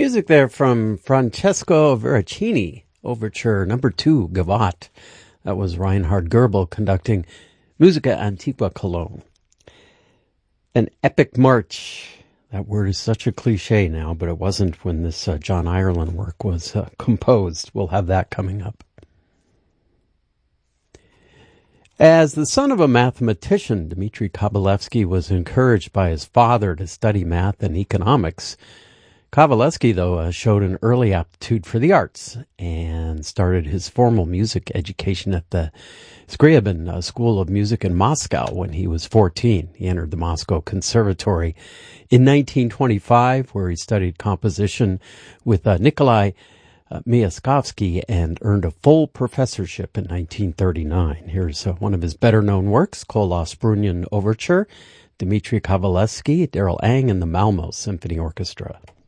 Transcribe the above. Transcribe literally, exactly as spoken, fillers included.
Music there from Francesco Veracini, Overture number two, Gavotte. That was Reinhard Goebel conducting Musica Antiqua Cologne. An epic march. That word is such a cliche now, but it wasn't when this uh, John Ireland work was uh, composed. We'll have that coming up. As the son of a mathematician, Dmitri Kabalevsky was encouraged by his father to study math and economics. Kabalevsky, though, uh, showed an early aptitude for the arts and started his formal music education at the Scriabin uh, School of Music in Moscow when he was fourteen. He entered the Moscow Conservatory in nineteen twenty-five, where he studied composition with uh, Nikolai uh, Myaskovsky and earned a full professorship in nineteen thirty-nine. Here's uh, one of his better-known works, Kolos Brunyan Overture, Dmitri Kabalevsky, Daryl Ang, and the Malmo Symphony Orchestra.